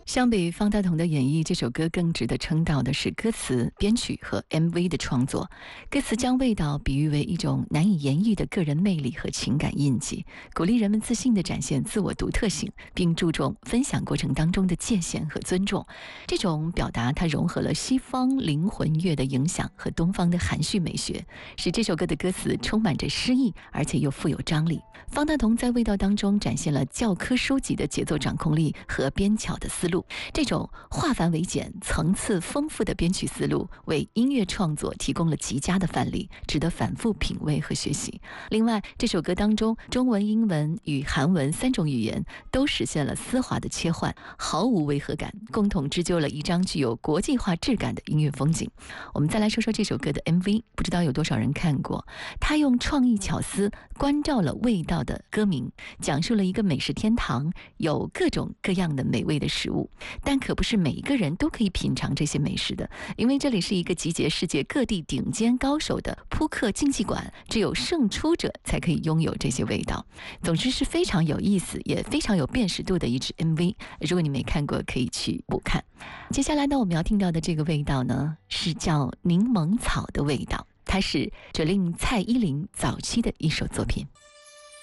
相比方大同的演绎，这首歌更值得称道的是歌词、编曲和 MV 的创作。歌词将味道比喻为一种难以言喻的个人魅力和情感印记，鼓励人们自信地展现自我独特性，并注重分享过程当中的界限和尊重。这种表达它融合了西方灵魂乐的影响和东方的含蓄美学，使这首歌的歌词充满着诗意，而且又富有张力。方大同在味道当中展现了教科书级的节奏掌控力和编巧的思路，这种化繁为简、层次丰富的编曲思路为音乐创作提供了极佳的范例，值得反复品味和学习。另外，这首歌当中中文、英文与韩文3种语言都实现了丝滑的切换，毫无违和感，共同织就了一张具有国际化质感的音乐风景。我们再来说说这首歌的 MV， 不知道有多少人看过。他用创意巧思关照了味道的歌名，讲述了一个美食天堂，有各种各样的美味的食物，但可不是每一个人都可以品尝这些美食的，因为这里是一个集结世界各地顶尖高手的扑克竞技馆，只有胜出者才可以拥有这些味道。总之是非常有意思也非常有辨识度的一支 MV， 如果你没看过可以去补看。接下来呢，我们要听到的这个味道呢，是叫柠檬草的味道，它是 Jolin 蔡依林早期的一首作品。